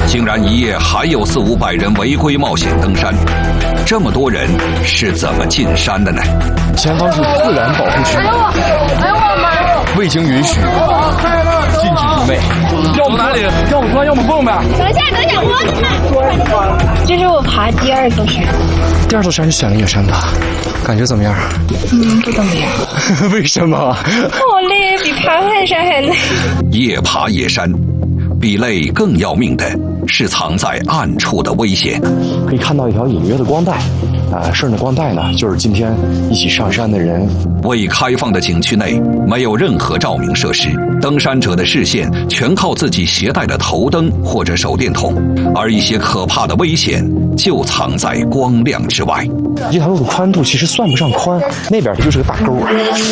竟然一夜还有400-500人违规冒险登山，这么多人是怎么进山的呢？ 前方是自然保护区，未经允许禁止入内。 要不哪里？要不钻，要不蹦呗。 等一下，我这是我爬第2座山。 第2座山是选了野山的，感觉怎么样？ 不怎么样。 为什么？ 好累，比爬泰山还累。 夜爬野山，比累更要命的是藏在暗处的危险。 可以看到一条隐约的光带，顺着光带呢，就是今天一起上山的人。 未开放的景区内没有任何照明设施，登山者的视线全靠自己携带的头灯或者手电筒，而一些可怕的危险就藏在光亮之外。 这条路的宽度其实算不上宽，那边就是个大沟。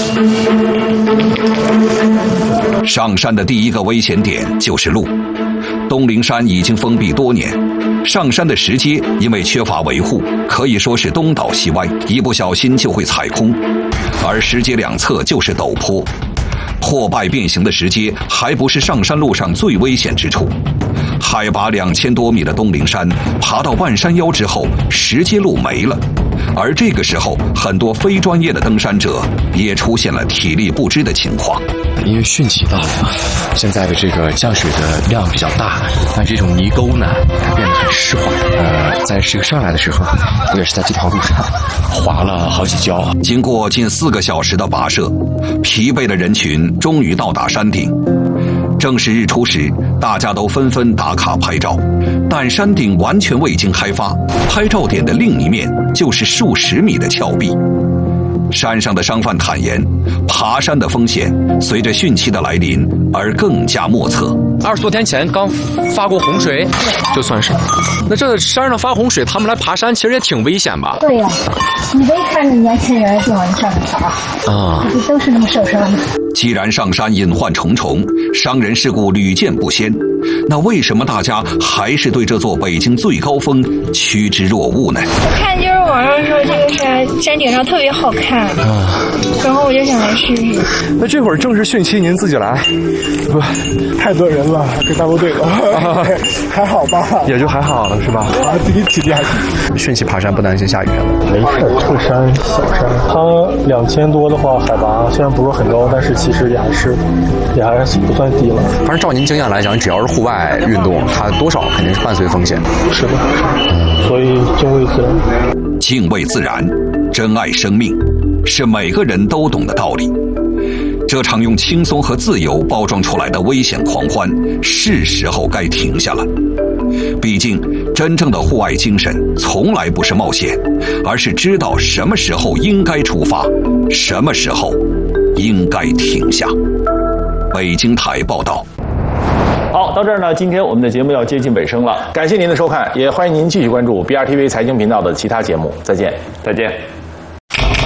上山的第一个危险点就是路。东陵山已经封闭多年，上山的石阶因为缺乏维护，可以说是东倒西歪，一不小心就会踩空。而石阶两侧就是陡坡，破败变形的石阶还不是上山路上最危险之处。海拔2000多米的东陵山，爬到半山腰之后，石阶路没了。而这个时候，很多非专业的登山者也出现了体力不支的情况。 因为汛期到了，现在的这个降水的量比较大，但这种泥沟呢，它变得很湿滑。在这个上来的时候，我也是在这条路上滑了好几跤。 经过近4个小时的跋涉，疲惫的人群终于到达山顶。正是日出时，大家都纷纷打卡拍照，但山顶完全未经开发，拍照点的另一面就是数十米的峭壁。山上的商贩坦言，爬山的风险随着汛期的来临而更加莫测。 20多天前刚发过洪水，就算是。那这山上发洪水，他们来爬山其实也挺危险吧？ 对呀，你别看着年轻人就往上面爬啊，都是那么受伤的。 既然上山隐患重重，伤人事故屡见不鲜，那为什么大家还是对这座北京最高峰趋之若鹜呢？ 我看就是网上说这个山顶上特别好看然后我就想来试试。 那这会儿正是汛期，您自己来？ 不，太多人了，跟大部队了，还好吧？ 也就还好了，是吧？ 第一期、第2期。 汛期爬山不担心下雨了？ 没事，这山小山，它2000多的话，海拔虽然不是很高，但是其实也还是不算低了。 反正照您经验来讲，只要是户外运动，它多少肯定是伴随风险。 是的，所以敬畏自然。 敬畏自然，珍爱生命，是每个人都懂的道理。这场用轻松和自由包装出来的危险狂欢，是时候该停下了。毕竟，真正的户外精神从来不是冒险，而是知道什么时候应该出发，什么时候应该停下。北京台报道。 好，到这儿呢，今天我们的节目要接近尾声了，感谢您的收看，也欢迎您继续关注 BRTV 财经频道的其他节目，再见。 再见。